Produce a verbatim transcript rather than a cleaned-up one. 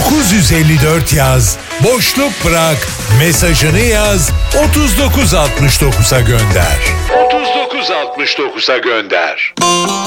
dokuz elli dört yaz, boşluk bırak, mesajını yaz, otuz dokuz altmış dokuza gönder. otuz dokuz altmış dokuza gönder.